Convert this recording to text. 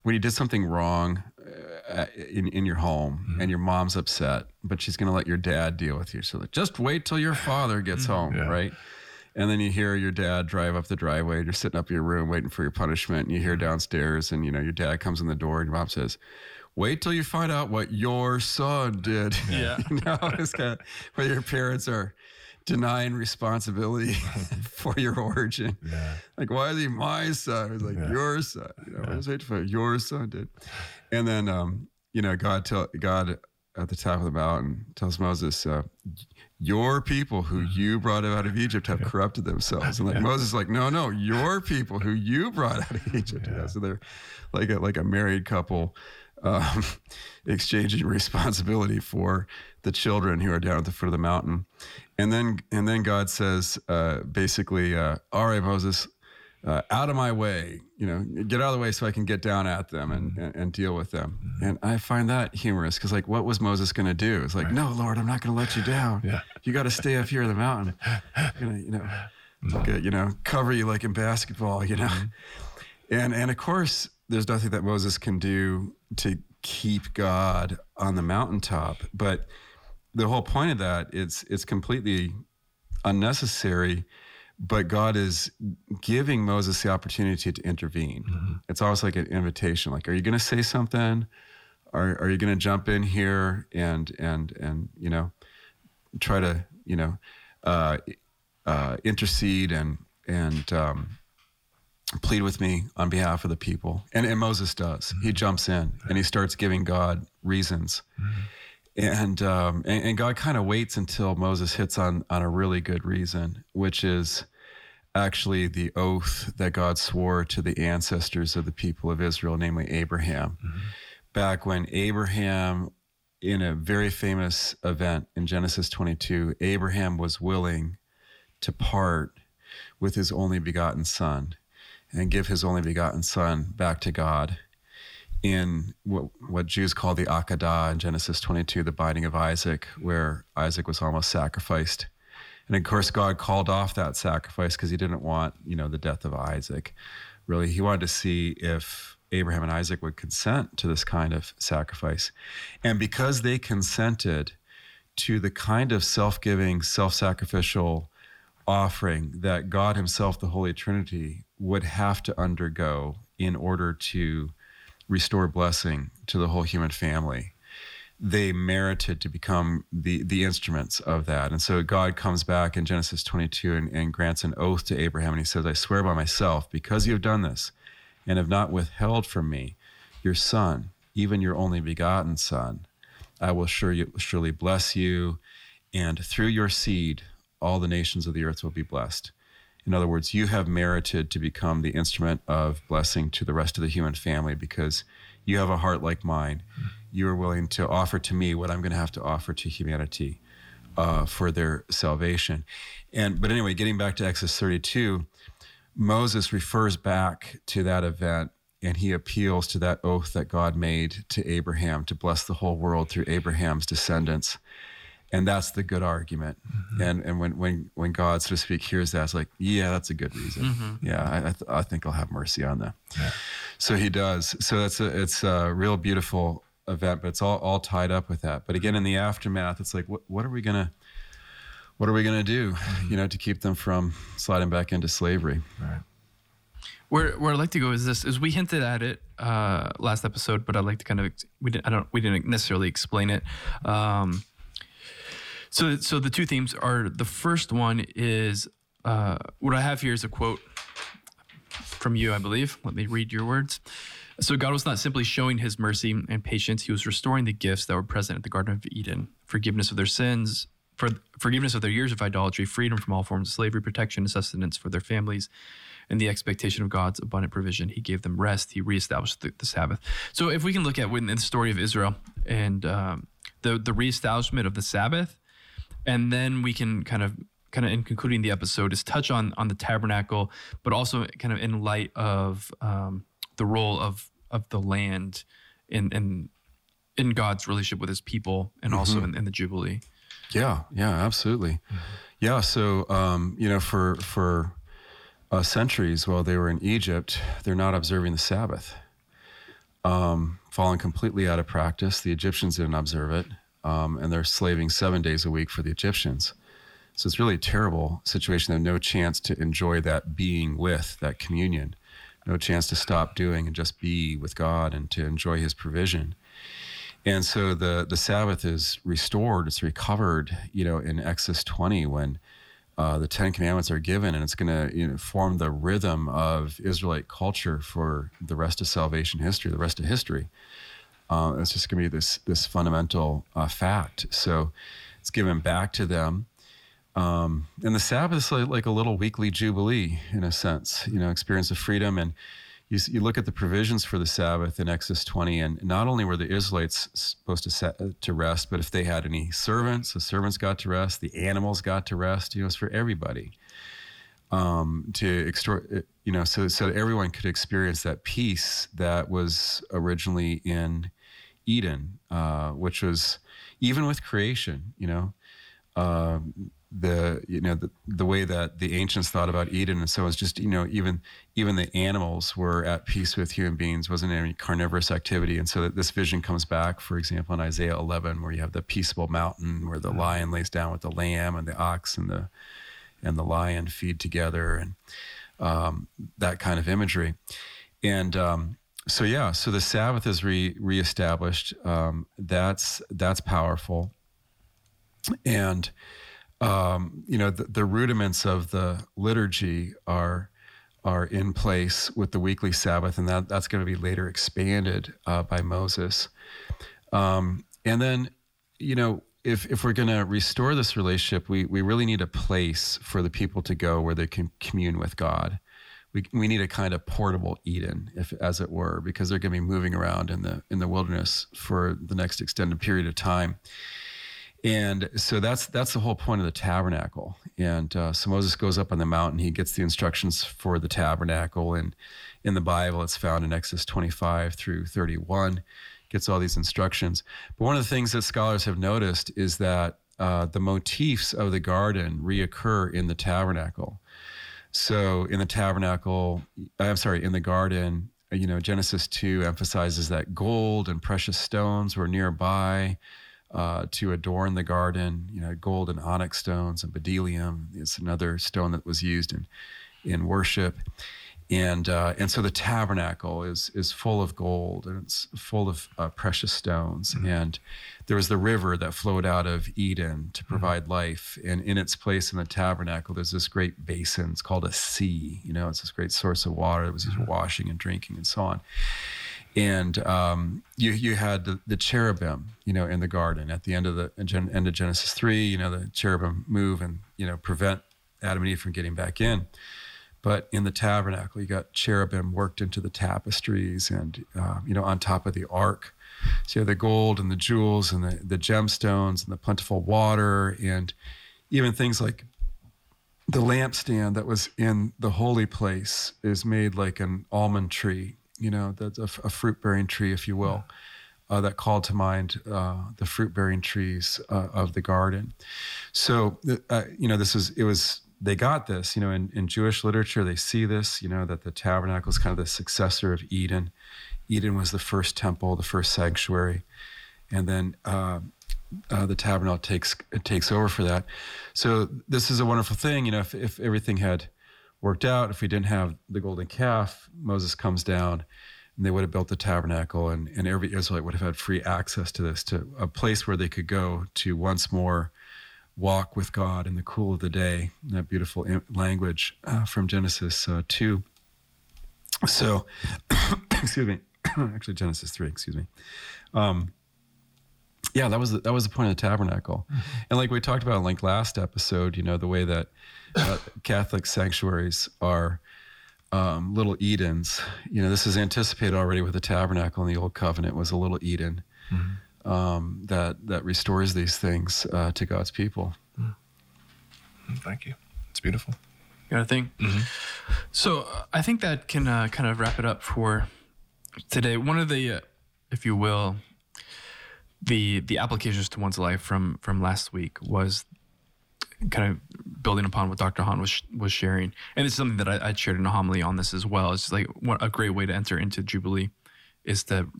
when you did something wrong in your home and your mom's upset, but she's going to let your dad deal with you. So like, just wait till your father gets home, right? And then you hear your dad drive up the driveway and you're sitting up in your room waiting for your punishment. And you hear downstairs and, your dad comes in the door and your mom says, wait till you find out what your son did. Yeah. It's kind of where your parents are denying responsibility for your origin. Yeah. Like, why is he my son? It's like, your son. What's it for? Your son did. And then, God at the top of the mountain tells Moses, your people who you brought out of Egypt have corrupted themselves. And Moses is like, no, your people who you brought out of Egypt. So they're like a married couple exchanging responsibility for the children who are down at the foot of the mountain. And then God says, basically, all right, Moses, out of my way, get out of the way so I can get down at them and deal with them. And I find that humorous because what was Moses going to do? It's like, no, Lord, I'm not going to let you down. Yeah. You got to stay up here in the mountain. I'm gonna, cover you like in basketball, And of course, there's nothing that Moses can do to keep God on the mountaintop. But the whole point of that, it's completely unnecessary. But God is giving Moses the opportunity to intervene. It's almost like an invitation. Like, are you going to say something? Are you going to jump in here and try to intercede and plead with me on behalf of the people? And Moses does. He jumps in and he starts giving God reasons. And God kind of waits until Moses hits on a really good reason, which is actually the oath that God swore to the ancestors of the people of Israel, namely Abraham. Back when Abraham, in a very famous event in Genesis 22, Abraham was willing to part with his only begotten son and give his only begotten son back to God in what Jews call the Akedah in Genesis 22, the binding of Isaac, where Isaac was almost sacrificed. And of course, God called off that sacrifice because he didn't want, the death of Isaac. Really, he wanted to see if Abraham and Isaac would consent to this kind of sacrifice. And because they consented to the kind of self-giving, self-sacrificial offering that God himself, the Holy Trinity, would have to undergo in order to restore blessing to the whole human family, they merited to become the instruments of that. And so God comes back in Genesis 22 and grants an oath to Abraham. And he says, I swear by myself, because you have done this and have not withheld from me your son, even your only begotten son, I will surely bless you. And through your seed, all the nations of the earth will be blessed. In other words, you have merited to become the instrument of blessing to the rest of the human family because you have a heart like mine. You are willing to offer to me what I'm going to have to offer to humanity for their salvation. But anyway, getting back to Exodus 32, Moses refers back to that event and he appeals to that oath that God made to Abraham to bless the whole world through Abraham's descendants. And that's the good argument. And when God, so to speak, hears that, it's like, yeah, that's a good reason. Yeah, I think I'll have mercy on them. Yeah. So he does. So it's a real beautiful event, but it's all tied up with that. But again, in the aftermath, it's like, what are we gonna do, to keep them from sliding back into slavery? Right. Where I'd like to go is we hinted at it last episode, but I'd like to kind of we didn't necessarily explain it. So the two themes are, the first one is what I have here is a quote from you, I believe. Let me read your words. So God was not simply showing his mercy and patience. He was restoring the gifts that were present at the Garden of Eden: forgiveness of their sins, forgiveness of their years of idolatry, freedom from all forms of slavery, protection and sustenance for their families, and the expectation of God's abundant provision. He gave them rest. He reestablished the Sabbath. So if we can look at in the story of Israel and the reestablishment of the Sabbath, and then we can kind of in concluding the episode is touch on the tabernacle, but also kind of in light of the role of the land in God's relationship with his people, and also in the Jubilee. Yeah, absolutely. Yeah, so for centuries while they were in Egypt, they're not observing the Sabbath. fallen completely out of practice. The Egyptians didn't observe it, and they're slaving 7 days a week for the Egyptians. So it's really a terrible situation. They have no chance to enjoy that being with, that communion, no chance to stop doing and just be with God and to enjoy his provision. And so the Sabbath is restored, it's recovered, in Exodus 20 when the Ten Commandments are given, and it's going to form the rhythm of Israelite culture for the rest of salvation history, the rest of history. It's just going to be this fundamental fact. So it's given back to them. And the Sabbath is like a little weekly jubilee in a sense, experience of freedom. And you look at the provisions for the Sabbath in Exodus 20, and not only were the Israelites supposed to rest, but if they had any servants, the servants got to rest, the animals got to rest. It's for everybody. So that everyone could experience that peace that was originally in Eden, which was even with creation. The way that the ancients thought about Eden, and so it's just even the animals were at peace with human beings. Wasn't any carnivorous activity, and so that this vision comes back, for example, in Isaiah 11, where you have the peaceable mountain, where the lion lays down with the lamb, and the ox and the lion feed together, and that kind of imagery, and so the Sabbath is reestablished. That's powerful, and the rudiments of the liturgy are in place with the weekly Sabbath, and that's going to be later expanded by Moses. And then, if we're going to restore this relationship, we really need a place for the people to go where they can commune with God. We need a kind of portable Eden, as it were, because they're going to be moving around in the wilderness for the next extended period of time. And so that's the whole point of the tabernacle. And so Moses goes up on the mountain. He gets the instructions for the tabernacle. And in the Bible, it's found in Exodus 25 through 31, gets all these instructions. But one of the things that scholars have noticed is that the motifs of the garden reoccur in the tabernacle. So in the garden, Genesis 2 emphasizes that gold and precious stones were nearby, to adorn the garden, gold and onyx stones, and bdellium is another stone that was used in worship, and so the tabernacle is full of gold, and it's full of precious stones. Mm-hmm. And there was the river that flowed out of Eden to provide life, and in its place in the tabernacle, there's this great basin. It's called a sea. It's this great source of water that was used for washing and drinking and so on. And you had the cherubim, in the garden at the end of Genesis 3. The cherubim move and prevent Adam and Eve from getting back in. But in the tabernacle, you got cherubim worked into the tapestries, and on top of the ark. So you have the gold and the jewels and the gemstones and the plentiful water, and even things like the lampstand that was in the holy place is made like an almond tree. That's a fruit-bearing tree, if you will, that called to mind the fruit-bearing trees of the garden. So, they got this, in Jewish literature, they see this, that the tabernacle is kind of the successor of Eden. Eden was the first temple, the first sanctuary, and then the tabernacle takes over for that. So this is a wonderful thing, if everything had worked out, if we didn't have the golden calf, Moses comes down and they would have built the tabernacle, and every Israelite would have had free access to this, to a place where they could go to once more walk with God in the cool of the day, that beautiful language from Genesis 2. So, excuse me, actually Genesis 3, excuse me. That was the point of the tabernacle. Mm-hmm. And like we talked about in last episode, the way that Catholic sanctuaries are little Edens. This is anticipated already with the tabernacle in the Old Covenant, was a little Eden. Mm-hmm. That restores these things to God's people. Mm-hmm. Thank you. It's beautiful. Got a thing. Mm-hmm. So I think that can kind of wrap it up for today. One of the, if you will, the applications to one's life from last week was kind of building upon what Dr. Hahn was sharing. And it's something that I shared in a homily on this as well. It's like what a great way to enter into Jubilee is the